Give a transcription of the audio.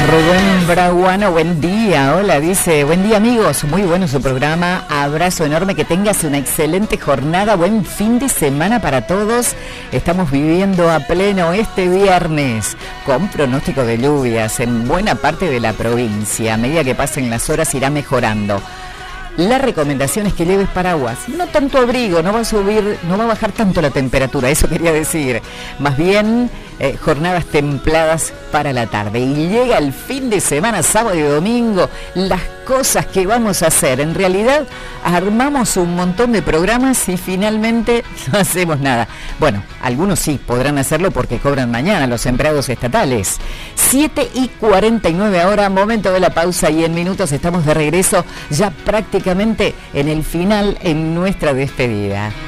Rubén Braguano, buen día, hola, dice, buen día amigos, muy bueno su programa, abrazo enorme, que tengas una excelente jornada, buen fin de semana para todos, estamos viviendo a pleno este viernes, con pronóstico de lluvias en buena parte de la provincia, a medida que pasen las horas irá mejorando. La recomendación es que lleves paraguas, no tanto abrigo, no va a bajar tanto la temperatura, eso quería decir, más bien jornadas templadas para la tarde. Y llega el fin de semana, sábado y domingo, las cosas que vamos a hacer. En realidad armamos un montón de programas y finalmente no hacemos nada. Bueno, algunos sí podrán hacerlo porque cobran mañana los empleados estatales. 7:49 ahora, momento de la pausa y en minutos estamos de regreso ya prácticamente en el final, en nuestra despedida.